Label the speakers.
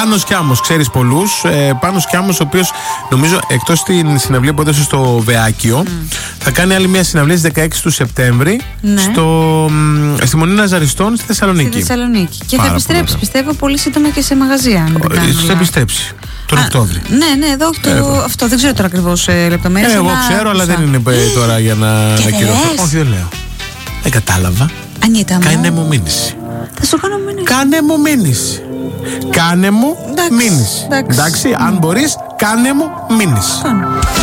Speaker 1: Πάνος Κιάμος, ξέρεις πολλούς. Πάνος Κιάμος, ο οποίος νομίζω εκτός την συναυλία που έδωσε στο Βεάκιο, θα κάνει άλλη μια συναυλία στις 16 του Σεπτέμβρη στη Μονή Ναζαριστών στη Θεσσαλονίκη.
Speaker 2: Και θα επιστρέψει, πιστεύω, πολύ σύντομα και σε μαγαζιά.
Speaker 1: Θα επιστρέψει τον Οκτώβρη.
Speaker 2: Ναι, εδώ αυτό δεν ξέρω τώρα ακριβώς λεπτομέρειες.
Speaker 1: Εγώ ξέρω, αλλά δεν είναι τώρα για να ακυρώσω. Όχι, δεν λέω. Δεν κατάλαβα.
Speaker 2: Ανίτα μου.
Speaker 1: Κάνε μου μήνυση.
Speaker 2: Θα σου κάνω μήνυση.
Speaker 1: Κάνε μου μήνυση. Κάνε μου μήνυση. Εντάξει, αν μπορείς, κάνε μου μήνυση.